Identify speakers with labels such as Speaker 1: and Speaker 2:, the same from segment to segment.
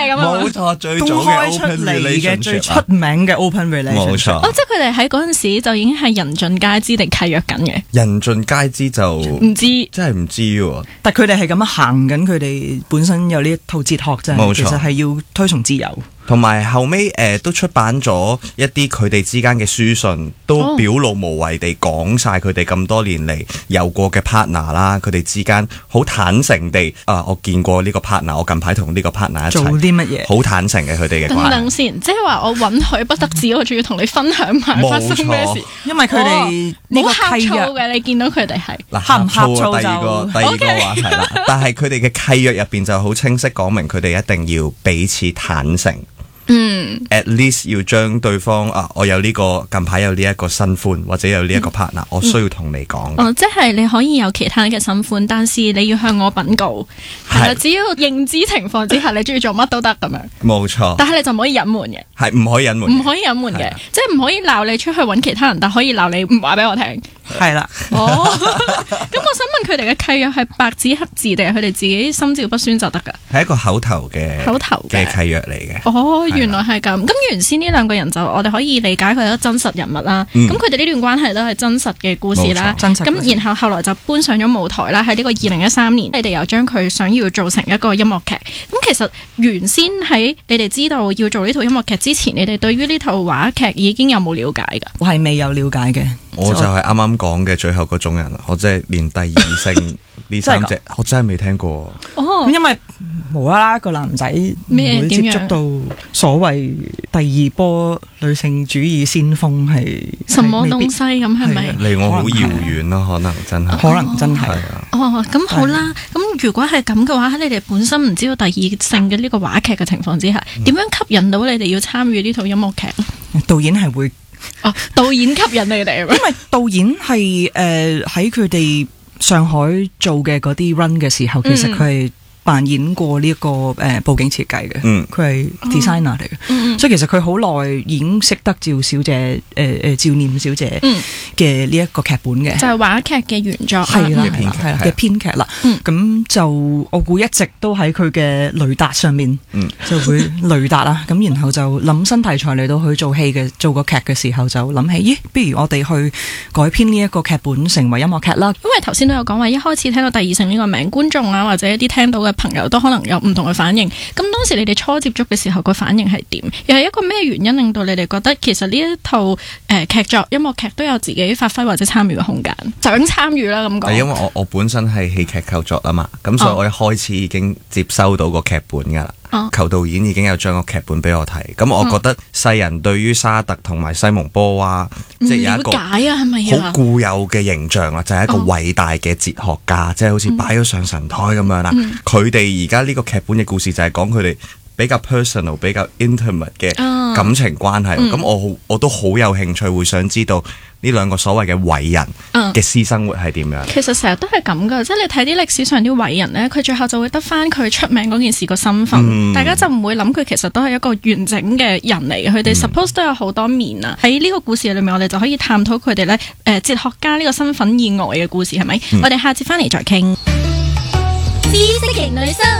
Speaker 1: 咁啊？
Speaker 2: 冇錯，最早
Speaker 3: 公
Speaker 2: 嘅
Speaker 3: 開出
Speaker 2: open
Speaker 3: 嚟嘅
Speaker 2: relationship
Speaker 3: 最出名嘅 open relationship。
Speaker 2: 冇錯。
Speaker 1: 哦，即係佢哋喺嗰陣時就已經係人盡皆知定契約緊嘅，
Speaker 2: 人盡皆知就
Speaker 1: 唔知
Speaker 2: 真係唔知喎。
Speaker 3: 但佢哋係咁樣行緊，佢哋本身有呢一套哲學啫，
Speaker 2: 冇錯
Speaker 3: 其實係要推崇自由。
Speaker 2: 同埋後尾都出版咗一啲佢哋之間嘅書信，都表露無遺地講晒佢哋咁多年嚟有過嘅 partner 啦，佢哋之間好坦誠地我見過呢個 partner， 我近排同呢個 partner 一
Speaker 3: 做
Speaker 2: 齊
Speaker 3: 啲乜嘢？
Speaker 2: 好坦誠嘅佢哋嘅關係。
Speaker 1: 等先，即係話我允許不得止，我仲要同你分享埋發生咩事，
Speaker 3: 因為佢哋呢個
Speaker 1: 冇呷醋
Speaker 3: 契約
Speaker 1: 嘅，你見到佢哋係
Speaker 2: 嗱，
Speaker 3: 呷唔呷醋
Speaker 2: 第二個話題啦。但係佢哋嘅契約入邊就好清晰講明，佢哋一定要彼此坦誠。at least 要將對方我有呢個近排有呢一個新歡或者有呢一個 partner，我需要同你講。
Speaker 1: 哦，即係你可以有其他嘅新歡，但是你要向我稟告，係啦，只要認知情況之下，你中意做乜都得咁樣。
Speaker 2: 冇錯，
Speaker 1: 但係你就唔可以隱瞞嘅，
Speaker 2: 係唔可以隱瞞，
Speaker 1: 唔可以隱瞞嘅，即係唔可以鬧你出去揾其他人，但可以鬧你唔話俾我聽。
Speaker 3: 係啦。
Speaker 1: 哦，咁我想問佢哋嘅契約係白紙黑字定係佢哋自己心照不宣就得㗎？
Speaker 2: 係一個口頭嘅契約嚟嘅。
Speaker 1: 哦，原來係咁。咁原先呢兩個人就我哋可以理解佢係一個真實人物啦。咁佢哋呢段關係都係真實嘅故事啦。
Speaker 3: 真實。
Speaker 1: 咁然後來就搬上咗舞台啦。喺呢個2013年，你哋又將佢想要做成一個音樂劇。咁其實原先喺你哋知道要做呢套音樂劇之前，你哋對於呢套話劇已經有冇了解㗎？
Speaker 3: 我係未有了解嘅。
Speaker 2: 我就係啱啱講嘅最後嗰種人，我真係連第二性呢三隻我真係未聽過。
Speaker 1: 哦，
Speaker 3: 因為無啦啦個男仔唔
Speaker 1: 咩
Speaker 3: 會接觸到所謂第二波女性主義先鋒係
Speaker 1: 什麼東西咁係咪？
Speaker 2: 離我好遙遠咯，可能真係。
Speaker 3: 可能真係。
Speaker 1: 哦，咁好啦。咁如果係咁嘅話，喺你哋本身唔知道第二性嘅呢個話劇嘅情況之下，點樣吸引到你哋要參與呢套音樂劇咧？
Speaker 3: 導演係會。
Speaker 1: 導演吸引你哋，
Speaker 3: 因為導演係喺佢哋上海做嘅嗰啲 run 嘅時候，其實佢係扮演過呢一個佈景設計嘅，佢係 designer 嚟嘅，所以其實佢好耐已經識得趙小姐趙念小姐嘅呢一個劇本嘅，
Speaker 1: 就係話劇嘅原作
Speaker 3: 係啦嘅編劇啦。咁就我估一直都喺佢嘅雷達上面，就會雷達啦。咁然後就諗新題材嚟到去做個劇嘅時候，就諗起，咦，不如我哋去改編呢一個劇本成為音樂劇啦。
Speaker 1: 因為頭先都有講話，一開始聽到第二性呢個名，觀眾啊或者一啲聽到嘅朋友都可能有唔同嘅反應。咁當時你哋初接觸嘅時候，個反應係點？又係一個咩原因令到你哋覺得其實呢一套劇作音樂劇都有自己發揮或者參與嘅空間？想參與啦咁講。
Speaker 2: 因為我本身係戲劇構作啊嘛，咁所以我一開始已經接收到個劇本噶啦。求導演已經有將個劇本俾我睇，咁我覺得世人對於沙特同埋西蒙波娃，即係有一個好固有嘅形象啊，就係一個偉大嘅哲學家，即係好似擺咗上神台咁樣啦。佢哋而家呢個劇本嘅故事就係講佢哋比較 personal、比較 intimate 嘅感情關係。咁我都好有興趣，會想知道呢兩個所謂嘅偉人嘅私生活係點樣。
Speaker 1: 其實成日都係咁噶，即係你睇啲歷史上啲偉人呢，佢最後就會得翻佢出名嗰件事個身份，大家就唔會諗佢其實都係一個完整嘅人嚟嘅。佢哋 suppose 都有好多面啊。喺呢個故事裏面，我哋就可以探討佢哋呢哲學家呢個身份以外嘅故事，係咪？我哋下次翻嚟再傾。
Speaker 4: 知識型女生，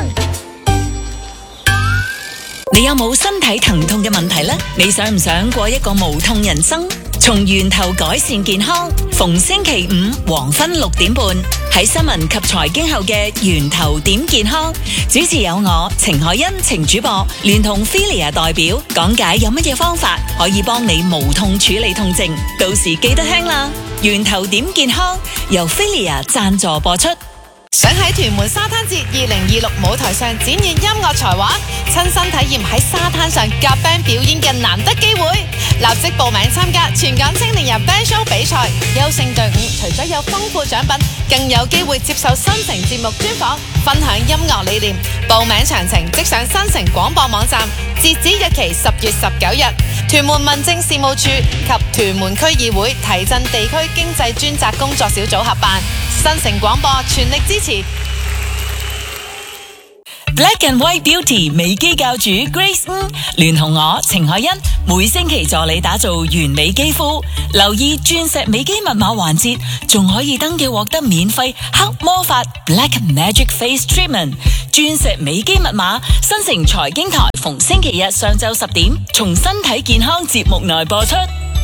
Speaker 4: 你有冇身體疼痛嘅問題呢？你想唔想過一個無痛人生？從源頭改善健康，逢星期五黃昏6點半喺新聞及財經後嘅源頭點健康，主持有我程海欣程主播，聯同 Filia 代表講解有乜嘢方法可以幫你無痛處理痛症，到時記得聽啦。源頭點健康由 Filia 贊助播出。
Speaker 5: 想喺屯門沙灘節2026舞台上展現音樂才華，親身體驗喺沙灘上夾 band 表演嘅難得機會，立即報名參加全港青年人 band show 比賽。優勝隊伍除咗有豐富獎品，更有機會接受新城節目專訪，分享音樂理念。報名詳情即上新城廣播網站，截止日期10月19日。屯門民政事務處及屯門區議會提振地區經濟專責工作小組合辦，新城廣播全力支持。
Speaker 4: Black and White Beauty 美肌教主 Grace 聯同我程海欣，每星期助你打造完美肌膚。留意鑽石美肌密碼環節，仲可以登記獲得免費黑魔法 Black Magic Face Treatment。鑽石美肌密碼，新城財經台逢星期日上晝10點，從身體健康節目內播出。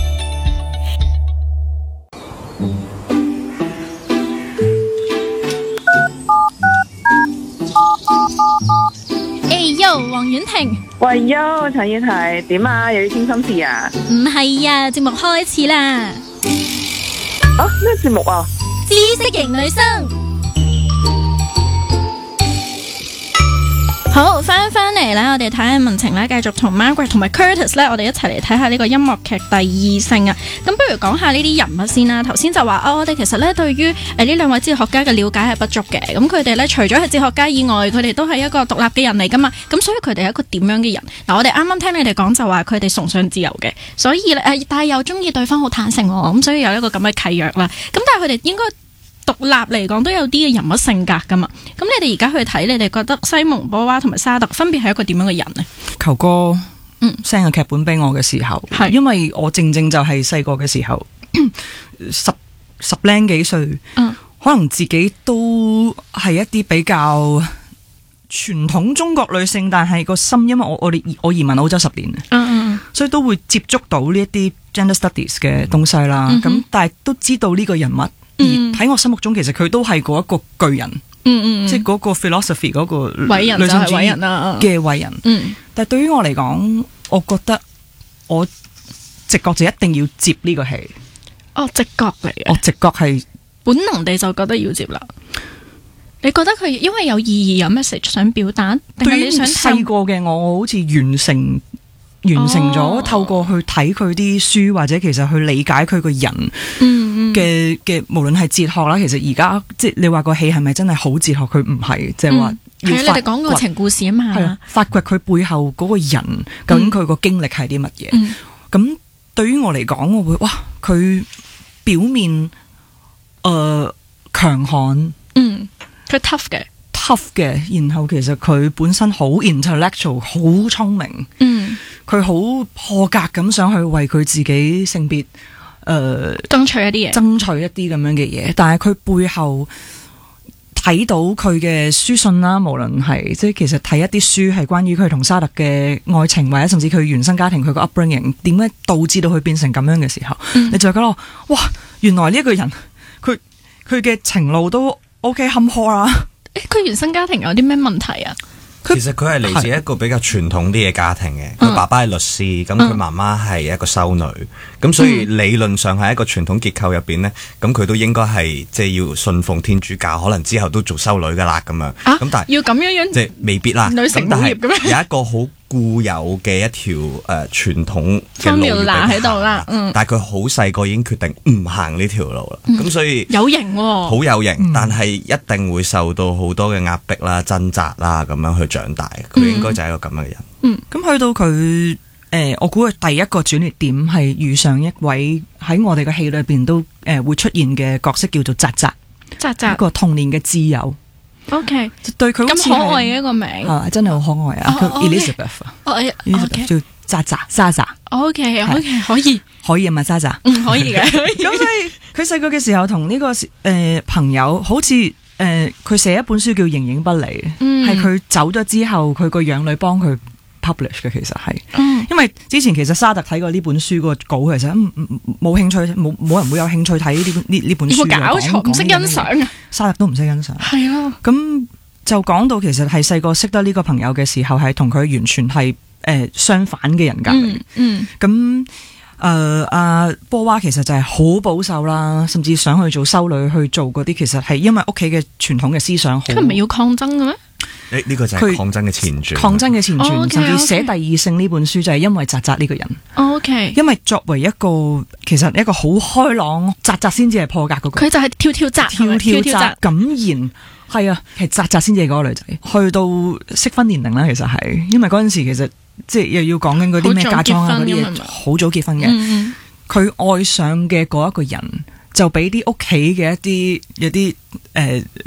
Speaker 1: Yo， 黃婉婷。
Speaker 6: 喂喲，陳燕提點啊？又要傾心事啊？
Speaker 1: 唔係啊，節目開始啦。
Speaker 6: 啊，咩節目啊？
Speaker 1: 知識型女生。好，翻嚟咧，我哋睇下文情咧，繼續同 Margaret 同埋 Curtis 咧，我哋一齊嚟睇下呢個音樂劇第二性啊。咁不如講下呢啲人物先啦。頭先就話我哋其實咧對於呢兩位哲學家嘅了解係不足嘅。咁佢哋咧除咗係哲學家以外，佢哋都係一個獨立嘅人嚟噶嘛。咁所以佢哋係一個點樣嘅人？嗱，我哋啱啱聽你哋講就話佢哋崇尚自由嘅，所以但係又中意對方好坦誠喎。咁所以有一個咁嘅契約啦。咁但係佢哋應該獨立嚟講都有啲嘅人物性格噶嘛，咁你哋而家去睇，你哋覺得西蒙波娃同埋沙特分別係一個點樣嘅人呢？
Speaker 3: 球哥send 個劇本俾我嘅時候，係因為我正就係細個嘅時候，十零幾歲，可能自己都係一啲比較傳統中國女性，但係個心，因為我移民澳洲10年，所以都會接觸到呢一啲 gender studies 嘅東西啦。咁但係都知道呢個人物。而喺我心目中，其實佢都係嗰一個巨人，即係嗰個 philosophy 嗰個
Speaker 1: 偉人就係偉人啦
Speaker 3: 嘅偉人。但係對於我嚟講，我覺得我直覺就一定要接呢個戲。
Speaker 1: 哦，直覺嚟嘅，
Speaker 3: 我直覺係
Speaker 1: 本能地就覺得要接啦。你覺得佢因為有意義、有 message 想表達，定係你想
Speaker 3: 細個嘅我好似完成咗，透過去睇佢啲書或者其實去理解佢個人嘅無論係哲學啦，其實而家即係你話個戲係咪真係好哲學？佢唔係，即係話
Speaker 1: 係你哋講個情故事啊嘛，
Speaker 3: 係發掘佢背後嗰個人究竟佢個經歷係啲乜嘢？咁對於我嚟講，我會哇佢表面強悍，
Speaker 1: 佢 tough 嘅，
Speaker 3: 然後其實佢本身好 intellectual， 好聰明，佢好破格咁想去為佢自己性別
Speaker 1: 爭取一啲
Speaker 3: 咁樣嘅嘢，但係佢背後睇到佢嘅書信啦，無論係即係其實睇一啲書係關於佢同沙特嘅愛情，或者甚至佢原生家庭佢個 upbringing 點解導致到佢變成咁樣嘅時候，你就覺得哇，原來呢一個人佢嘅情路都 OK 坎坷啊！
Speaker 1: 佢原生家庭有啲咩問題啊？
Speaker 2: 其實佢係嚟自一個比較傳統啲嘅家庭嘅，佢爸爸係律師，咁佢媽媽係一個修女，咁所以理論上係一個傳統結構入邊呢，咁佢都應該係即係要信奉天主教，可能之後都做修女噶啦咁樣。咁但係
Speaker 1: 要咁樣
Speaker 2: 即係未必啦。
Speaker 1: 女成冇業嘅咩？
Speaker 2: 有一個好固有嘅一條傳統嘅路
Speaker 1: 喺度啦，
Speaker 2: 但係佢好細個已經決定唔行呢條路啦，咁所以
Speaker 1: 有型喎，
Speaker 2: 好有型，但係一定會受到好多嘅壓迫啦、掙扎啦，咁樣去長大。佢應該就係一個咁嘅人。
Speaker 3: 咁去到佢我估佢第一個轉捩點係遇上一位喺我哋嘅戲裏邊都會出現嘅角色，叫做扎扎，一個童年嘅摯友。
Speaker 1: OK，
Speaker 3: 對佢
Speaker 1: 咁可愛嘅一個名，
Speaker 3: 真係好可愛啊！佢 Elizabeth，就扎扎。
Speaker 1: OK，可以
Speaker 3: 啊嘛，扎扎，
Speaker 1: 可以嘅。
Speaker 3: 咁所以佢細個嘅時候同呢個朋友，好似佢寫一本書叫《形影不離》，係佢走咗之後，佢個養女幫佢 publish 嘅，其實係，因為之前其實沙特睇過呢本書個稿，其實冇興趣，冇人會有興趣睇呢本書。
Speaker 1: 有冇搞錯？唔識欣賞啊！
Speaker 3: 沙特都唔識欣賞。
Speaker 1: 係咯。咁
Speaker 3: 就講到其實係細個識得呢個朋友嘅時候，係同佢完全係相反嘅人格嚟。咁阿波娃其實就係好保守啦，甚至想去做修女去做嗰啲，其實係因為屋企嘅傳統嘅思想好。
Speaker 1: 佢唔係要抗爭嘅咩？
Speaker 2: 呢個就係抗爭嘅前傳。
Speaker 3: 抗爭嘅前傳，甚至寫第二性呢本書就係因為扎扎呢個人。
Speaker 1: OK，
Speaker 3: 因為作為一個其實一個好開朗，扎扎先至係破格嗰個。
Speaker 1: 佢就係跳扎
Speaker 3: 敢言。係啊，係扎扎先至係嗰個女仔。去到適婚年齡啦，其實係因為嗰陣時其實即係又要講緊嗰啲咩嫁妝啊嗰啲嘢，好早結婚嘅。佢愛上嘅嗰一個人就俾啲屋企嘅一啲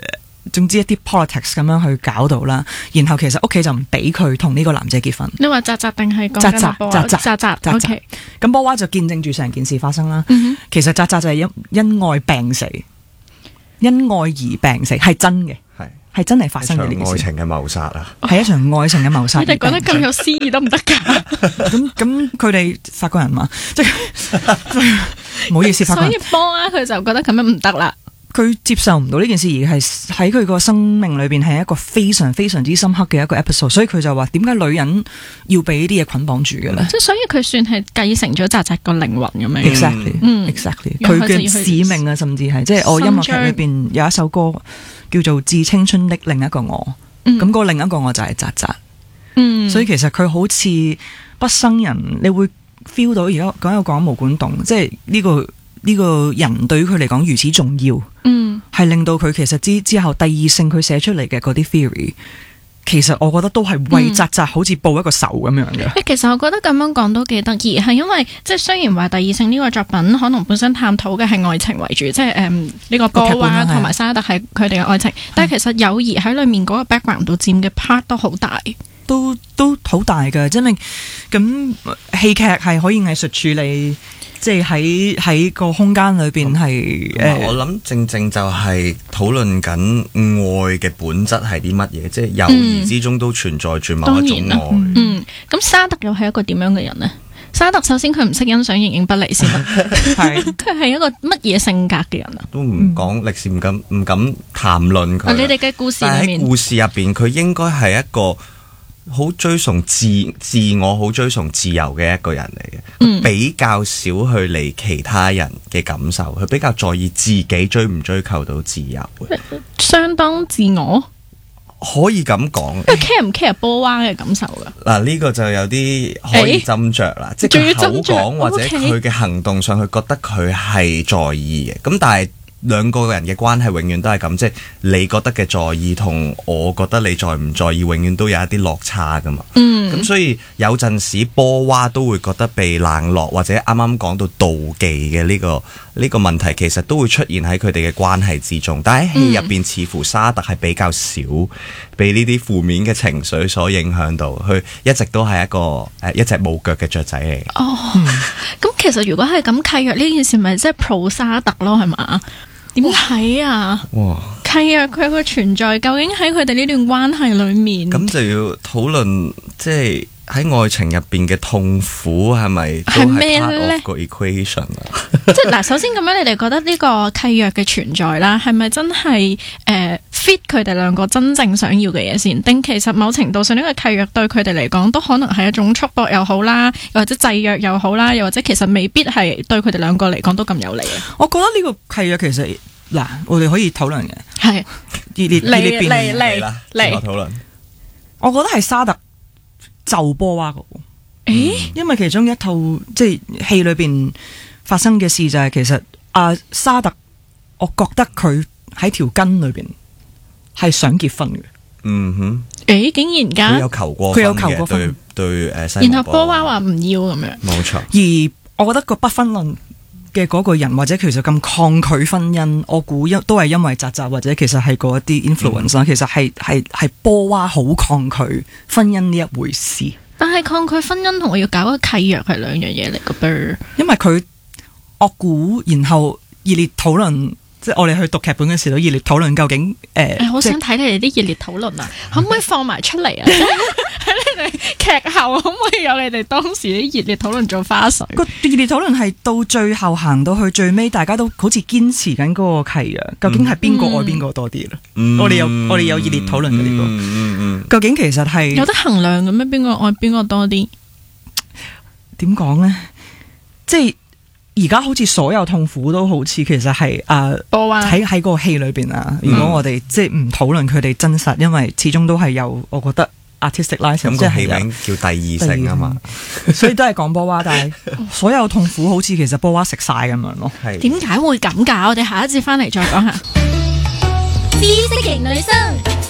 Speaker 3: 總之一啲 politics 咁樣去搞到啦。然後其實屋企就唔俾佢同呢個男仔結婚。
Speaker 1: 你話扎扎定係講緊波娃？扎扎。OK。咁
Speaker 3: 波娃就見證住成件事發生啦。其實扎扎就係因愛病死，因愛而病死，係真嘅。係真係發生嘅呢件事，
Speaker 2: 愛情嘅謀殺啊！
Speaker 3: 係一場愛情嘅謀殺。
Speaker 1: 你哋講得咁有詩意得唔得㗎？
Speaker 3: 咁佢哋法國人嘛，即係唔好意思，法國人。
Speaker 1: 所以波娃佢就覺得咁樣唔得啦。
Speaker 3: 佢接受唔到呢件事，而係喺佢個生命裏邊係一個非常非常之深刻嘅一個 episode， 所以佢就話點解女人要俾呢啲嘢捆綁住嘅咧？
Speaker 1: 即係所以佢算係繼承咗扎扎個靈魂咁樣。
Speaker 3: Exactly，佢嘅使命啊，甚至係即係我音樂劇裏邊有一首歌叫做《致青春的另一個我》，咁個另一個我就係扎扎。所以其實佢好似畢生人，你會 feel 到而家講毛管戙，即係呢個人對於佢嚟講如此重要，係令到佢其實之後第二性佢寫出嚟嘅嗰啲 theory， 其實我覺得都係為扎扎好似報一個仇咁樣嘅。
Speaker 1: 其實我覺得咁樣講都幾得意，係因為即係雖然話第二性呢個作品可能本身探討嘅係愛情為主，即係呢個波娃同埋沙特係佢哋嘅愛情，但係其實友誼喺裏面嗰個 background 度佔嘅 part 都好大。
Speaker 3: 都好大㗎，真係咁戲劇係可以藝術處理，即係喺個空間裏邊係
Speaker 2: 我諗正就係討論緊愛嘅本質係啲乜嘢，即係友誼之中都存在住某一種愛。
Speaker 1: 咁沙特又係一個點樣嘅人呢？沙特首先佢唔識欣賞形影不離先啦，佢係一個乜嘢性格嘅人啊？
Speaker 2: 都唔講歷史，唔敢談論佢。
Speaker 1: 你哋嘅故事裏面，
Speaker 2: 喺故事入邊佢應該係一個好追崇自我、好追崇自由嘅一個人嚟嘅，比較少去理其他人嘅感受，佢比較在意自己追唔追求到自由嘅，
Speaker 1: 相當自我，
Speaker 2: 可以咁講。
Speaker 1: care 唔 care 波娃嘅感受噶？
Speaker 2: 嗱，呢個就有啲可以斟酌啦，即係佢口講或者佢嘅行動上，佢覺得佢係在意嘅，咁但係兩個人嘅關係永遠都係咁，即係你覺得嘅在意同我覺得你在唔在意，永遠都有一啲落差噶嘛。咁所以有陣時波娃都會覺得被冷落，或者啱啱講到妒忌嘅呢個問題，其實都會出現喺佢哋嘅關係之中。但喺戲入邊，似乎沙特係比較少被呢啲負面嘅情緒所影響到，佢一直都係一隻冇腳嘅雀仔嚟。
Speaker 1: 咁其實如果係咁契約呢件事，咪即係 pro 沙特咯，係嘛？點睇啊？契約佢個存在，究竟喺佢哋呢段關係裏面，
Speaker 2: 咁就要討論，即係喺愛情入邊嘅痛苦係咪都係 part of 個 equation 啊？
Speaker 1: 即係嗱，首先咁樣，你哋覺得呢個契約嘅存在啦，係咪真係fit 佢哋兩個真正想要嘅嘢先？定其實某程度上呢個契約對佢哋嚟講，都可能係一種束縛又好啦，又或者制約又好啦，又或者其實未必係對佢哋兩個嚟講都咁有利啊？
Speaker 3: 我覺得呢個契約其實嗱，我哋可以討論嘅係熱烈
Speaker 1: 嚟
Speaker 2: 討論。
Speaker 3: 我覺得係沙特就波娃嗰個，因為其中一套即係戲裏邊發生嘅事就係其實沙特，我覺得佢喺條根裏邊係想結婚嘅。
Speaker 1: 竟然噶，
Speaker 2: 佢有求過婚，對
Speaker 1: 然後波娃話唔要咁樣，
Speaker 2: 冇錯。
Speaker 3: 而我覺得個不婚論嘅嗰個人，或者其實咁抗拒婚姻，我估都係因為扎扎，或者其實係嗰一啲 influence 其實係波娃好抗拒婚姻呢一回事。
Speaker 1: 但係抗拒婚姻同我要搞個契約係兩樣嘢嚟嘅噃。因
Speaker 3: 為佢我估，然後熱烈討論，即係我哋去讀劇本嘅時候，熱烈討論究竟
Speaker 1: 好想睇你哋啲熱烈討論啊！可唔可以放埋出嚟啊？喺你哋劇後可唔可以有你哋當時啲熱烈討論做花絮？
Speaker 3: 個熱烈討論係到最後行到去最尾，大家都好似堅持緊嗰個契約，究竟係邊個愛邊個多啲咧？我哋有熱烈討論嘅呢個，究竟其實係
Speaker 1: 有得衡量嘅咩？邊個愛邊個多啲？
Speaker 3: 點講咧？即係。而家好似所有痛苦都好似其實係喺個戲裏邊啊！如果我哋即係唔討論佢哋真實，因為始終都係有我覺得 artistic license， 即係
Speaker 2: 戲名叫第二性啊嘛，
Speaker 3: 所以都係講波娃，但係所有痛苦好似其實波娃食晒咁樣咯。
Speaker 1: 點解會咁㗎？我哋下一節翻嚟再講下。知識型女生